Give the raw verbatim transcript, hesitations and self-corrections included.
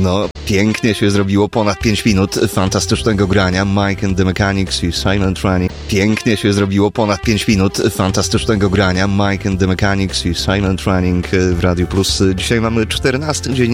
No, pięknie się zrobiło, ponad pięć minut fantastycznego grania. Mike and the Mechanics i Silent Running. Pięknie się zrobiło, ponad pięć minut fantastycznego grania. Mike and the Mechanics i Silent Running w Radiu Plus. Dzisiaj mamy czternasty dzień